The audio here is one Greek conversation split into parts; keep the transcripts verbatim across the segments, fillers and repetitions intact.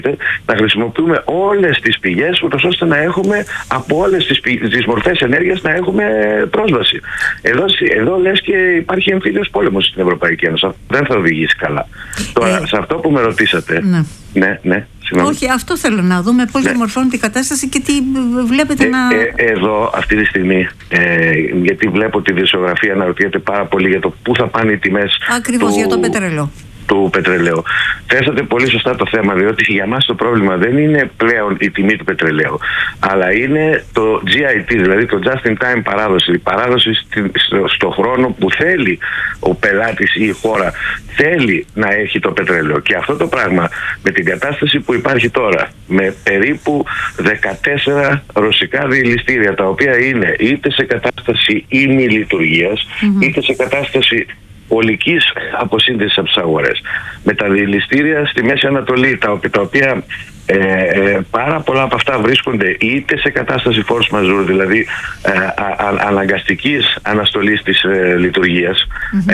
να χρησιμοποιούμε όλες τις πηγές, ούτως ώστε να έχουμε από όλες τις, τις μορφές ενέργειας να έχουμε πρόσβαση. Εδώ, εδώ λες και υπάρχει εμφύλιος πόλεμος στην Ευρωπαϊκή Ένωση. Δεν θα οδηγήσει καλά. Τώρα, ε, σε αυτό που με ρωτήσατε... Ναι, ναι, ναι. Όχι, αυτό θέλω να δούμε, πώς ναι. διαμορφώνεται η κατάσταση και τι βλέπετε ε, να... Ε, εδώ, αυτή τη στιγμή, ε, γιατί βλέπω τη δημοσιογραφία να ρωτιέται πάρα πολύ για το πού θα πάνε οι τιμές. Ακριβώς, του... για το πετρέλαιο. του πετρελαίου. Θέσατε πολύ σωστά το θέμα, διότι για μας το πρόβλημα δεν είναι πλέον η τιμή του πετρελαίου, αλλά είναι το τζι άι τι, δηλαδή το Just in Time παράδοση, η παράδοση στο, στο χρόνο που θέλει ο πελάτης ή η χώρα θέλει να έχει το πετρέλαιο. Και αυτό το πράγμα με την κατάσταση που υπάρχει τώρα, με περίπου δεκατέσσερα ρωσικά διελιστήρια, τα οποία είναι είτε σε κατάσταση ημιλειτουργίας, mm-hmm. είτε σε κατάσταση ολικής αποσύνδεσης από τις αγορές, με τα διελιστήρια στη Μέση Ανατολή, τα οποία, τα οποία ε, ε, πάρα πολλά από αυτά βρίσκονται είτε σε κατάσταση force majeure, δηλαδή ε, α, α, αναγκαστικής αναστολής της ε, λειτουργίας, mm-hmm.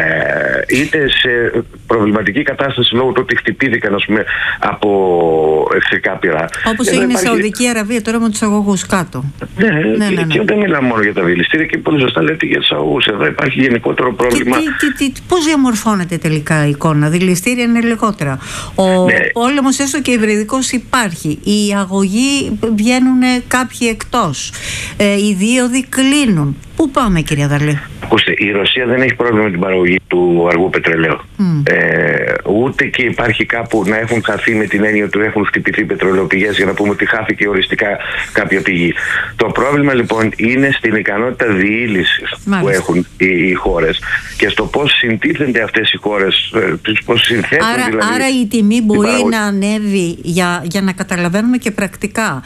ε, είτε σε προβληματική κατάσταση λόγω του ότι χτυπήθηκαν, ας πούμε, από εχθρικά πυρά. Όπως έγινε υπάρχει... η Σαουδική Αραβία τώρα με τους αγωγούς κάτω. Ναι, ναι, ναι, ναι. Και δεν μιλάμε μόνο για τα διελιστήρια, και πολύ σωστά λέτε για τους αγωγούς. Εδώ υπάρχει γενικότερο πρόβλημα. Τι, τι, τι, πώς διαμορφώνεται τελικά η εικόνα? Διελιστήρια είναι λιγότερα. Ο ναι. πόλεμος, έστω και υβριδικός, υπάρχει. Οι αγωγοί βγαίνουν κάποιοι εκτός. Ε, οι δίωδοι κλείνουν. Πού πάμε, κυρία Δαλή? Ακούστε, η Ρωσία δεν έχει πρόβλημα με την παραγωγή του αργού πετρελαίου. Mm. Ε, ούτε και υπάρχει κάπου να έχουν χαθεί, με την έννοια ότι έχουν χτυπηθεί πετρελαιοπηγές, για να πούμε ότι χάθηκε οριστικά κάποια πηγή. Το πρόβλημα λοιπόν είναι στην ικανότητα διήλυσης που έχουν οι, οι χώρες και στο πώς συντίθενται αυτές οι χώρες, πώς συνθέτουν. Άρα, δηλαδή, άρα η τιμή μπορεί να ανέβει, για, για να καταλαβαίνουμε και πρακτικά,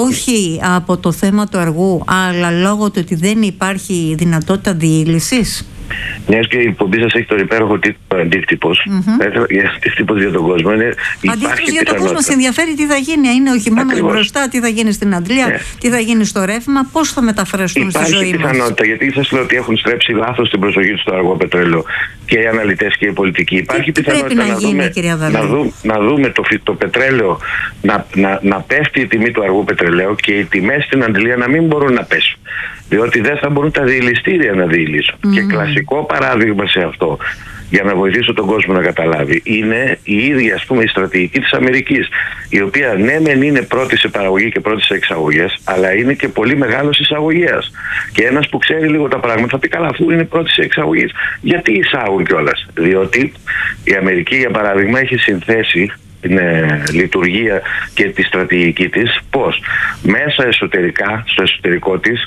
όχι από το θέμα του αργού, αλλά λόγω του ότι δεν υπάρχει δυνατότητα διήλυσης. Μιας και η εκπομπή σας έχει τον υπέροχο τίτλο Αντίκτυπος, mm-hmm. Αντίκτυπος για τον κόσμο. Αντίκτυπος για τον κόσμο, μας ενδιαφέρει τι θα γίνει. Είναι ο χειμώνας μπροστά, τι θα γίνει στην Αντλία, yeah. τι θα γίνει στο ρεύμα, πώς θα μεταφραστούν στη ζωή μας. Υπάρχει πιθανότητα, γιατί σας λέω ότι έχουν στρέψει λάθος την προσοχή του στο αργό πετρέλαιο και οι αναλυτές και οι πολιτικοί. Υπάρχει τι πιθανότητα να, να, γίνει, δούμε, να, δούμε, να δούμε το, το πετρέλαιο να, να, να πέφτει η τιμή του αργού πετρελαίου και οι τιμές στην Αντλία να μην μπορούν να πέσουν. Διότι δεν θα μπορούν τα διελιστήρια να διηλύσουν. Mm. Και κλασικό παράδειγμα σε αυτό, για να βοηθήσω τον κόσμο να καταλάβει, είναι η ίδια, ας πούμε, η στρατηγική της Αμερικής, η οποία ναι μεν είναι πρώτη σε παραγωγή και πρώτη σε εξαγωγές, αλλά είναι και πολύ μεγάλος εισαγωγέας. Και ένας που ξέρει λίγο τα πράγματα θα πει, καλά, αφού είναι πρώτη σε εξαγωγές, γιατί εισάγουν κιόλας? Διότι η Αμερική, για παράδειγμα, έχει συνθέσει την ε, λειτουργία και τη στρατηγική της πώς μέσα εσωτερικά, στο εσωτερικό της,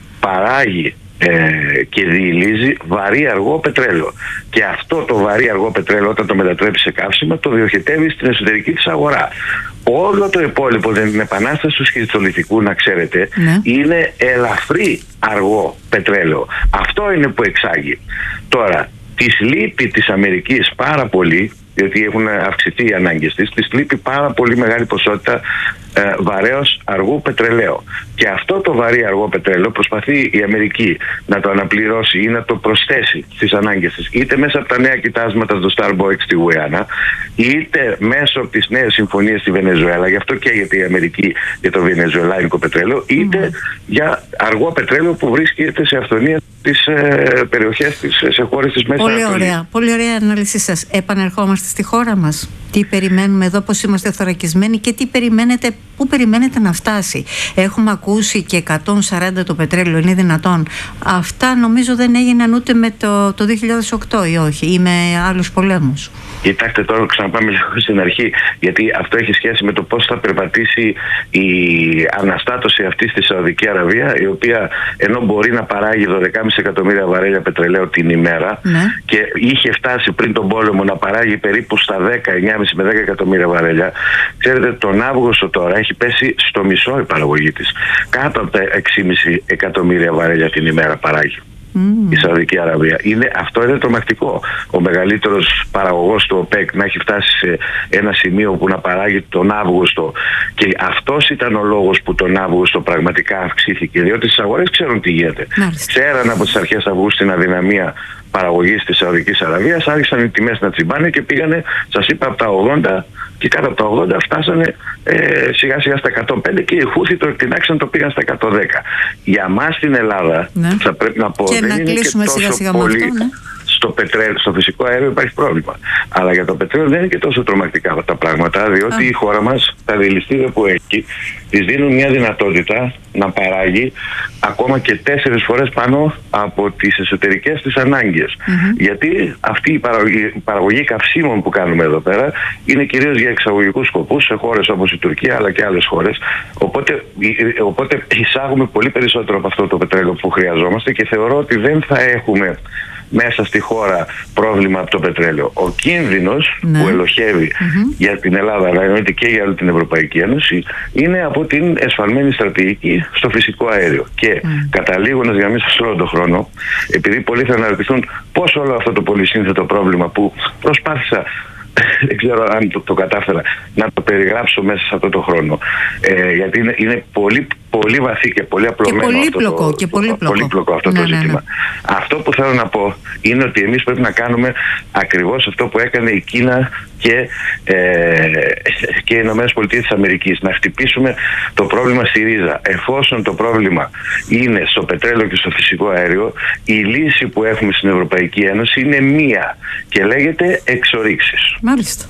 παράγει ε, και διηλύζει βαρύ αργό πετρέλαιο. Και αυτό το βαρύ αργό πετρέλαιο, όταν το μετατρέπει σε καύσιμα, το διοχετεύει στην εσωτερική της αγορά. Όλο το υπόλοιπο, την επανάσταση του σχιστολιθικού, να ξέρετε, ναι. είναι ελαφρύ αργό πετρέλαιο. Αυτό είναι που εξάγει. Τώρα, της λείπει της Αμερικής πάρα πολύ, διότι έχουν αυξηθεί οι ανάγκες της, της λείπει πάρα πολύ μεγάλη ποσότητα ε, βαρέως αργού πετρελαίου. Και αυτό το βαρύ αργό πετρέλαιο προσπαθεί η Αμερική να το αναπληρώσει ή να το προσθέσει στις ανάγκες της, είτε μέσα από τα νέα κοιτάσματα στο Starbucks στη Γουιάννα, είτε μέσω από τις νέες συμφωνίες στη Βενεζουέλα, γι' αυτό καίγεται η Αμερική για το βενεζουελάνικο πετρέλαιο, είτε mm. για αργό πετρέλαιο που βρίσκεται σε αυθονία τις ε, περιοχές της, σε χώρες της Μέσης Ανατολής. Πολύ ωραία, πολύ ωραία ανάλυση σας. Επανερχόμαστε στη χώρα μας. Τι περιμένουμε εδώ, πώς είμαστε θωρακισμένοι και τι περιμένετε, πού περιμένετε να φτάσει? Έχουμε ακούσει και εκατόν σαράντα το πετρέλαιο, είναι δυνατόν? Αυτά νομίζω δεν έγιναν ούτε με το, το δύο χιλιάδες οκτώ ή όχι, ή με άλλους πολέμους. Κοιτάξτε, τώρα ξαναπάμε λίγο στην αρχή, γιατί αυτό έχει σχέση με το πώς θα περπατήσει η αναστάτωση αυτή στη Σαουδική Αραβία, η οποία ενώ μπορεί να παράγει δώδεκα κόμμα πέντε εκατομμύρια βαρέλια πετρελαίου την ημέρα, ναι. και είχε φτάσει πριν τον πόλεμο να παράγει περίπου στα δέκα, εννιά κόμμα πέντε με δέκα εκατομμύρια βαρέλια, ξέρετε, τον Αύγουστο τώρα έχει πέσει στο μισό η παραγωγή της. Κάτω από τα έξι κόμμα πέντε εκατομμύρια βαρέλια την ημέρα παράγει. Mm. η Σαουδική Αραβία. Είναι, αυτό είναι τρομακτικό. Ο μεγαλύτερος παραγωγός του ΟΠΕΚ να έχει φτάσει σε ένα σημείο που να παράγει τον Αύγουστο, και αυτός ήταν ο λόγος που τον Αύγουστο πραγματικά αυξήθηκε, διότι στις αγορές ξέρουν τι γίνεται. Μάλιστα. Ξέραν από τις αρχές Αυγούστου την αδυναμία παραγωγής της Σαουδικής Αραβίας, άρχισαν οι τιμές να τσιμπάνε και πήγανε, σας είπα, από τα ογδόντα και κάτω από τα ογδόντα φτάσανε ε, σιγά σιγά στα εκατόν πέντε και οι Χούθι το εκτινάξαν, το πήγαν στα εκατόν δέκα. Για μας στην Ελλάδα, ναι, θα πρέπει να πω, και δεν να είναι κλείσουμε και τόσο σιγά σιγά πολύ... με αυτό, ναι. Στο πετρέλαιο, στο φυσικό αέριο υπάρχει πρόβλημα. Αλλά για το πετρέλαιο δεν είναι και τόσο τρομακτικά αυτά τα πράγματα, διότι Α. η χώρα μας, τα διελιστήρια που έχει, της δίνουν μια δυνατότητα να παράγει ακόμα και τέσσερις φορές πάνω από τις εσωτερικές της ανάγκες. Mm-hmm. Γιατί αυτή η παραγωγή, η παραγωγή καυσίμων που κάνουμε εδώ πέρα είναι κυρίως για εξαγωγικούς σκοπούς σε χώρες όπως η Τουρκία αλλά και άλλες χώρες. Οπότε, οπότε εισάγουμε πολύ περισσότερο από αυτό το πετρέλαιο που χρειαζόμαστε και θεωρώ ότι δεν θα έχουμε μέσα στη χώρα πρόβλημα από το πετρέλαιο. Ο κίνδυνος ναι. που ελοχεύει mm-hmm. για την Ελλάδα, αλλά εννοείται και για όλη την Ευρωπαϊκή Ένωση, είναι από την εσφαλμένη στρατηγική στο φυσικό αέριο. Και mm. καταλήγοντας, για να μην σας όλο τον χρόνο, επειδή πολλοί θα αναρωτηθούν πώς όλο αυτό το πολυσύνθετο πρόβλημα που προσπάθησα, δεν ξέρω αν το, το κατάφερα να το περιγράψω μέσα σε αυτό το χρόνο, ε, γιατί είναι, είναι πολύ, πολύ βαθύ και πολύ απλωμένο, και πολύπλοκο, αυτό το, και πολύπλοκο. πολύπλοκο αυτό ναι, το ζήτημα. Ναι, ναι. Αυτό που θέλω να πω είναι ότι εμείς πρέπει να κάνουμε ακριβώς αυτό που έκανε η Κίνα και, ε, και οι Ηνωμένες Πολιτείες της Αμερικής. Να χτυπήσουμε το πρόβλημα στη ρίζα. Εφόσον το πρόβλημα είναι στο πετρέλαιο και στο φυσικό αέριο, η λύση που έχουμε στην Ευρωπαϊκή Ένωση είναι μία και λέγεται εξορίξεις. Μάλιστα.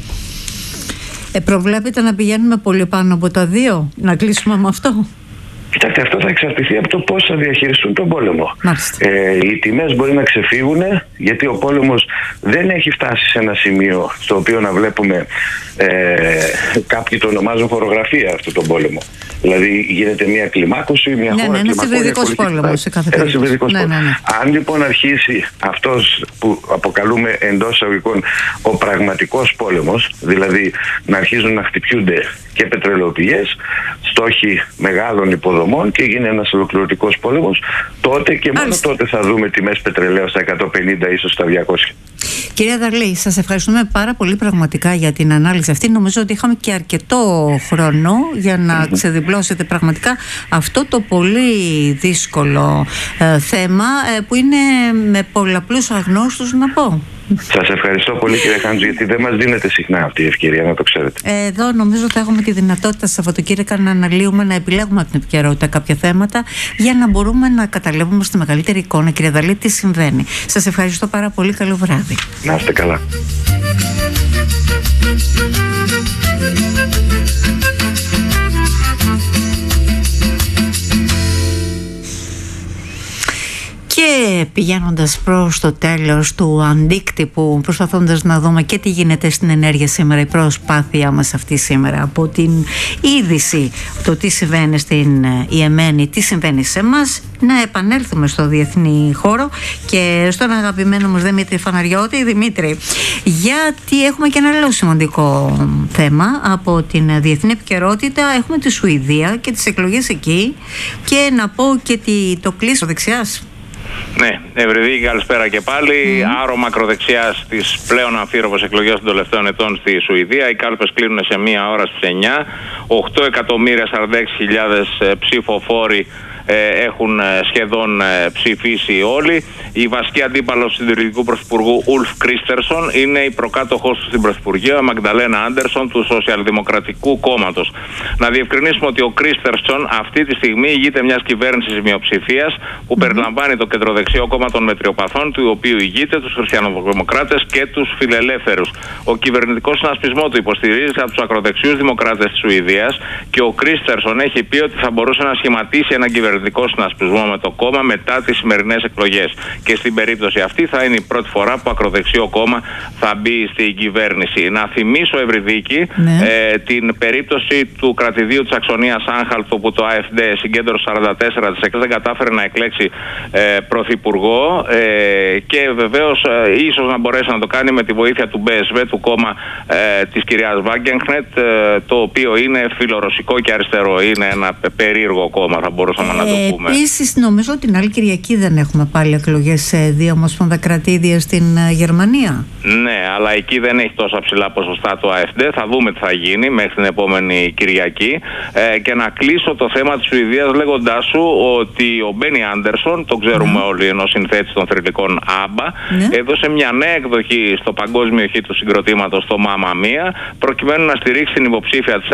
Ε, προβλέπετε να πηγαίνουμε πολύ πάνω από τα δύο, να κλείσουμε με αυτό? Κοιτάξτε, αυτό θα εξαρτηθεί από το πώς θα διαχειριστούν τον πόλεμο. Ε, οι τιμές μπορεί να ξεφύγουν, γιατί ο πόλεμος δεν έχει φτάσει σε ένα σημείο στο οποίο να βλέπουμε ε, κάποιοι το ονομάζουν χορογραφία αυτό τον πόλεμο. Δηλαδή γίνεται μια κλιμάκωση, μια ναι, χώρα ναι, ένας υβριδικός πόλεμος σε κάθε περίπτωση. Ναι, ναι, ναι. Αν λοιπόν αρχίσει αυτός που αποκαλούμε εντός εισαγωγικών ο πραγματικός πόλεμος, δηλαδή να αρχίζουν να χτυπιούνται και πετρελαιοπηγές, στόχοι μεγάλων υποδομών και γίνει ένας ολοκληρωτικός πόλεμος, τότε και μόνο Άλιστα. τότε θα δούμε τιμές πετρελαίου στα εκατόν πενήντα, ίσως στα διακόσια. Κυρία Δαρλή, σας ευχαριστούμε πάρα πολύ πραγματικά για την ανάλυση αυτή. Νομίζω ότι είχαμε και αρκετό χρόνο για να mm-hmm. ξεδιπλώσετε πραγματικά αυτό το πολύ δύσκολο ε, θέμα ε, που είναι με πολλαπλούς αγνώστους, να πω. Σας ευχαριστώ πολύ, κύριε Χάντζη, γιατί δεν μας δίνεται συχνά αυτή η ευκαιρία, να το ξέρετε. Εδώ νομίζω θα έχουμε τη δυνατότητα Σαββατοκύριακα να αναλύουμε, να επιλέγουμε από την επικαιρότητα κάποια θέματα για να μπορούμε να καταλάβουμε στη μεγαλύτερη εικόνα, κύριε Δαρλή, τι συμβαίνει. Σας ευχαριστώ πάρα πολύ. Καλό βράδυ. Να είστε καλά. Και πηγαίνοντας προς το τέλος του αντίκτυπου, προσπαθώντας να δούμε και τι γίνεται στην ενέργεια σήμερα, η προσπάθειά μας αυτή σήμερα, από την είδηση το τι συμβαίνει στην Ιεμένη, τι συμβαίνει σε εμάς, να επανέλθουμε στο διεθνή χώρο και στον αγαπημένο μας Δημήτρη Φαναριώτη. Δημήτρη, γιατί έχουμε και ένα άλλο σημαντικό θέμα από την διεθνή επικαιρότητα. Έχουμε τη Σουηδία και τις εκλογές εκεί, και να πω και το κλείσω δεξιάς. Ναι, Ευρυδίκη, καλησπέρα και πάλι. Mm. Άρωμα ακροδεξιάς στις πλέον αμφίροπες εκλογές των τελευταίων ετών στη Σουηδία. Οι κάλπες κλείνουν σε μία ώρα στις εννιά. οκτώ εκατομμύρια σαράντα έξι χιλιάδες ψηφοφόροι έχουν σχεδόν ψηφίσει όλοι. Η βασική αντίπαλος του συντηρητικού πρωθυπουργού Ουλφ Κρίστερσον είναι η προκάτοχός του στην πρωθυπουργία, Μαγδαλένα Άντερσον, του Σοσιαλδημοκρατικού Κόμματος. Να διευκρινίσουμε ότι ο Κρίστερσον αυτή τη στιγμή ηγείται μιας κυβέρνησης μειοψηφίας που mm-hmm. περιλαμβάνει το κεντροδεξιό κόμμα των μετριοπαθών, του οποίου ηγείται, τους χριστιανοδημοκράτες και τους φιλελεύθερους. Ο κυβερνητικός συνασπισμό του υποστηρίζεται από τους ακροδεξιούς δημοκράτες της Σουηδίας και ο Κρίστερσον έχει πει ότι θα μπορούσε να σχηματίσει ένα κυβερνητικό συνασπισμό με το κόμμα μετά τις σημερινές εκλογές. Και στην περίπτωση αυτή θα είναι η πρώτη φορά που ακροδεξιό κόμμα θα μπει στην κυβέρνηση. Να θυμίσω, Ευρυδίκη, ναι. ε, την περίπτωση του κρατηδίου της Αξονίας Άνχαλτ, όπου το ΑΕΦΔ συγκέντρωσε σαράντα τέσσερα τοις εκατό, δεν κατάφερε να εκλέξει ε, πρωθυπουργό ε, και βεβαίως ε, ίσως να μπορέσει να το κάνει με τη βοήθεια του μπι ες βι, του κόμμα ε, της κυρίας Βάγκενχνετ, ε, το οποίο είναι φιλορωσικό και αριστερό. Είναι ένα περίεργο κόμμα, θα μπορούσαμε να το ε, πούμε. Επίσης, νομίζω την άλλη Κυριακή δεν έχουμε πάλι εκλογές σε δύο ομοσπονδα κρατήδια στην Γερμανία. Ναι, αλλά εκεί δεν έχει τόσα ψηλά ποσοστά το ΑΕΦΔ. Θα δούμε τι θα γίνει μέχρι την επόμενη Κυριακή. Ε, και να κλείσω το θέμα της Σουηδίας λέγοντάς σου ότι ο Μπένι Άντερσον, τον ξέρουμε ναι. όλοι, ενώ συνθέτης των θρυλικών Άμπα, ναι. έδωσε μια νέα εκδοχή στο παγκόσμιο χ του συγκροτήματος, το Mamma Mia, προκειμένου να στηρίξει την υποψήφια της